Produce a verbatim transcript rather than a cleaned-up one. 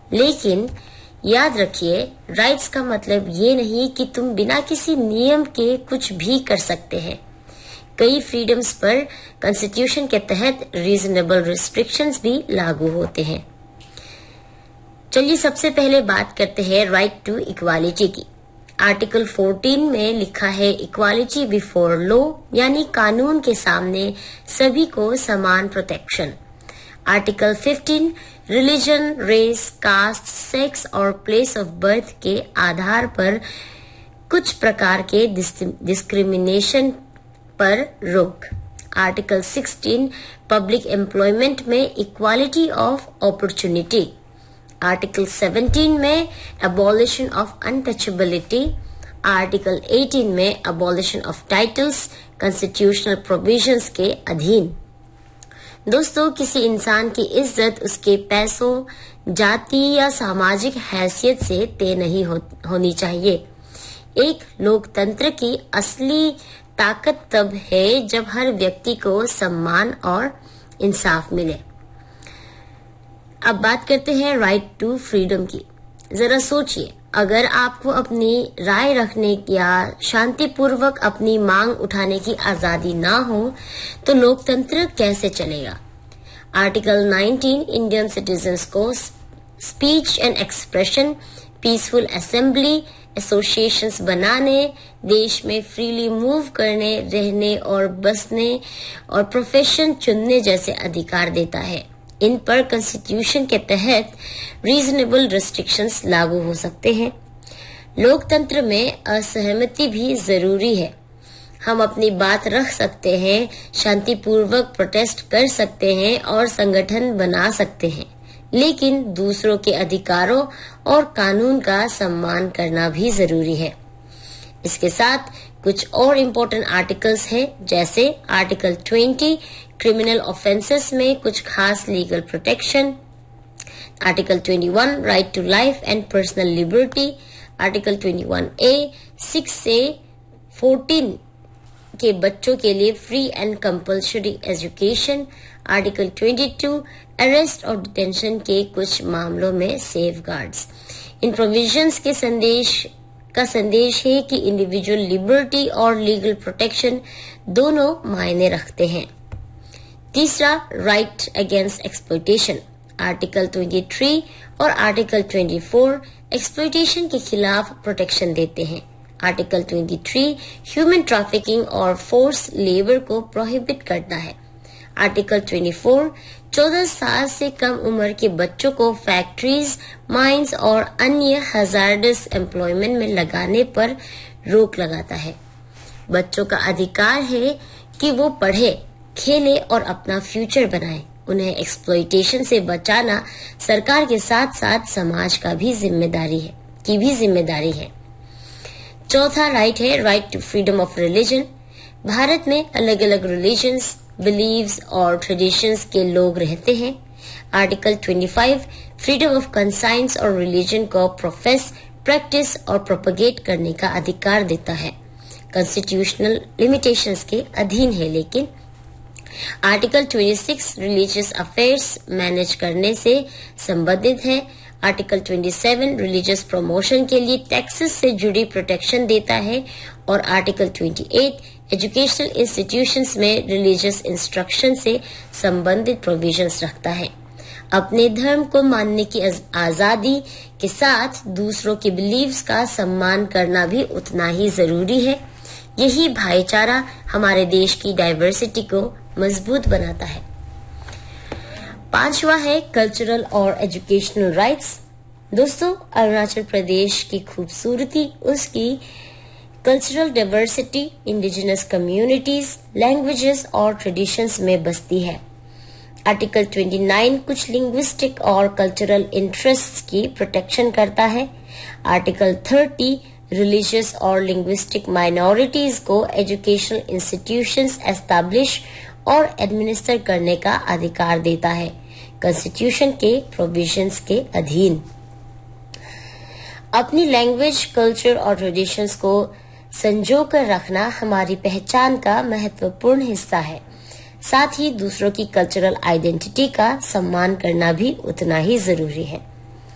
लेकिन याद रखिए, राइट्स का मतलब ये नहीं कि तुम बिना किसी नियम के कुछ भी कर सकते हैं। कई फ्रीडम्स पर कॉन्स्टिट्यूशन के तहत रीजनेबल रिस्ट्रिक्शंस भी लागू होते हैं। चलिए सबसे पहले बात करते हैं राइट टू इक्वालिटी की। आर्टिकल चौदह में लिखा है इक्वालिटी बिफोर लॉ, यानी कानून के सामने सभी को समान प्रोटेक्शन। आर्टिकल पंद्रह रिलीजन, रेस, कास्ट, सेक्स और प्लेस ऑफ बर्थ के आधार पर कुछ प्रकार के डिस्क्रिमिनेशन पर रोक। आर्टिकल सोलह पब्लिक एम्प्लॉयमेंट में इक्वालिटी ऑफ अपॉर्चुनिटी। आर्टिकल सत्रह में abolition of untouchability, आर्टिकल अठारह में abolition of titles constitutional provisions के अधीन। दोस्तों, किसी इंसान की इज्जत उसके पैसों, जाति या सामाजिक हैसियत से तय नहीं हो, होनी चाहिए। एक लोकतंत्र की असली ताकत तब है जब हर व्यक्ति को सम्मान और इंसाफ मिले। अब बात करते हैं राइट टू फ्रीडम की। जरा सोचिए, अगर आपको अपनी राय रखने या शांतिपूर्वक अपनी मांग उठाने की आजादी ना हो तो लोकतंत्र कैसे चलेगा। आर्टिकल उन्नीस इंडियन सिटीजन्स को speech and expression, peaceful assembly, associations बनाने, देश में फ्रीली मूव करने, रहने और बसने और प्रोफेशन चुनने जैसे अधिकार देता है। इन पर कॉन्स्टिट्यूशन के तहत रीजनेबल रिस्ट्रिक्शंस लागू हो सकते हैं। लोकतंत्र में असहमति भी जरूरी है। हम अपनी बात रख सकते हैं, शांतिपूर्वक प्रोटेस्ट कर सकते हैं और संगठन बना सकते हैं, लेकिन दूसरों के अधिकारों और कानून का सम्मान करना भी जरूरी है। इसके साथ कुछ और इम्पोर्टेंट आर्टिकल्स हैं, जैसे आर्टिकल बीस क्रिमिनल ऑफेंसेस में कुछ खास लीगल प्रोटेक्शन, आर्टिकल इक्कीस right to life and personal liberty, article इक्कीस ए सिक्स से चौदह के बच्चों के लिए free and compulsory education, article बाईस अरेस्ट और डिटेंशन के कुछ मामलों में सेफ गार्ड्स। इन प्रोविजंस के संदेश का संदेश है कि इंडिविजुअल लिबर्टी और लीगल प्रोटेक्शन दोनों मायने रखते हैं। तीसरा, राइट अगेंस्ट एक्सप्लॉयटेशन। आर्टिकल तेईस और आर्टिकल चौबीस एक्सप्लॉयटेशन के खिलाफ प्रोटेक्शन देते हैं। आर्टिकल तेईस ह्यूमन ट्रैफिकिंग और फोर्स लेबर को प्रोहिबिट करता है। आर्टिकल चौबीस चौदह साल से कम उम्र के बच्चों को फैक्ट्रीज, माइंस और अन्य हजार्डस एम्प्लॉयमेंट में लगाने पर रोक लगाता है। बच्चों का अधिकार है कि वो पढ़े, खेले और अपना फ्यूचर बनाए। उन्हें एक्सप्लॉयटेशन से बचाना सरकार के साथ साथ समाज का भी जिम्मेदारी है की भी जिम्मेदारी है। चौथा राइट है right to freedom of religion. Bharat में अलग अलग रिलीजन्स, बिलीव्स और ट्रेडिशंस के लोग रहते हैं। आर्टिकल पच्चीस फ्रीडम ऑफ कंसाइंस और रिलीजन को प्रोफेस, प्रैक्टिस और प्रोपगेट करने का अधिकार देता है। कॉन्स्टिट्यूशनल लिमिटेशंस के अधीन है, लेकिन आर्टिकल छब्बीस रिलीजियस अफेयर्स मैनेज करने से संबंधित है। आर्टिकल सत्ताईस रिलीजियस प्रमोशन के लिए टैक्सेस से जुड़ी प्रोटेक्शन देता है और आर्टिकल अट्ठाईस एजुकेशनल इंस्टीट्यूशंस में रिलीजियस इंस्ट्रक्शन से संबंधित प्रोविजंस रखता है। अपने धर्म को मानने की आजादी के साथ दूसरों के बिलीव्स का सम्मान करना भी उतना ही जरूरी है। यही भाईचारा हमारे देश की डाइवर्सिटी को मजबूत बनाता है। पांचवा है कल्चरल और एजुकेशनल राइट्स। दोस्तों, अरुणाचल प्रदेश की खूबसूरती उसकी cultural diversity, indigenous communities, languages और ट्रेडिशंस में बसती है। आर्टिकल उनतीस कुछ लिंग्विस्टिक और कल्चरल इंटरेस्ट्स की प्रोटेक्शन करता है। आर्टिकल तीस रिलीजियस और लिंग्विस्टिक माइनॉरिटीज को एजुकेशनल इंस्टीट्यूशंस एस्टैब्लिश और एडमिनिस्टर करने का अधिकार देता है, कॉन्स्टिट्यूशन के प्रोविजंस के अधीन। अपनी लैंग्वेज, कल्चर और ट्रेडिशंस को संजो कर रखना हमारी पहचान का महत्वपूर्ण हिस्सा है। साथ ही दूसरों की कल्चरल आइडेंटिटी का सम्मान करना भी उतना ही जरूरी है।